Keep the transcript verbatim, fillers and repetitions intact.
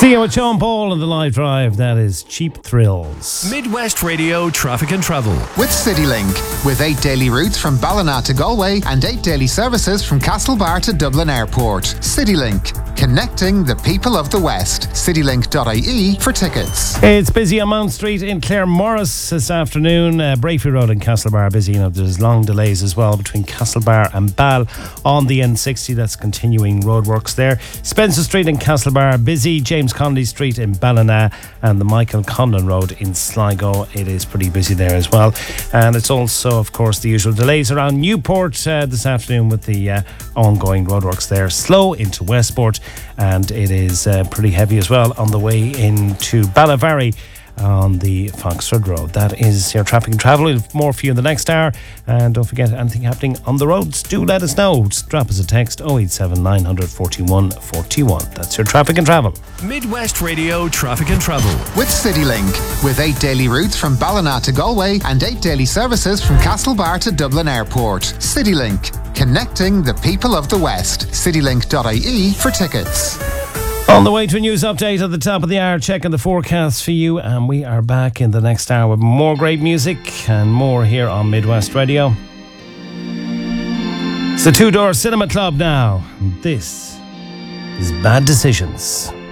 See you with Sean Paul on the live drive. That is Cheap Thrills. Midwest Radio Traffic and Travel. With CityLink. With eight daily routes from Ballina to Galway and eight daily services from Castlebar to Dublin Airport. CityLink. Connecting the people of the West. citylink dot I E for tickets. It's busy on Mount Street in Claremorris this afternoon. Uh, Brayfree Road and Castlebar busy. You know, there's long delays as well between Castlebar and Ball on the N sixty. That's continuing roadworks there. Spencer Street in Castlebar busy. James Connolly Street in Ballina and the Michael Conlon Road in Sligo. It is pretty busy there as well. And it's also, of course, the usual delays around Newport uh, this afternoon with the uh, ongoing roadworks there. Slow into Westport, and it is uh, pretty heavy as well on the way into Ballavary on the Foxford Road. That is your traffic and travel. We'll have more for you in the next hour. And don't forget, anything happening on the roads, do let us know. Just drop us a text oh eight seven nine forty-one forty-one. That's your traffic and travel. Midwest Radio Traffic and Travel. With CityLink. With eight daily routes from Ballina to Galway and eight daily services from Castlebar to Dublin Airport. CityLink. Connecting the people of the West. citylink dot I E for tickets. On the way to a news update at the top of the hour, checking the forecast for you, and we are back in the next hour with more great music and more here on Midwest Radio. It's the Two Door Cinema Club now. This is Bad Decisions.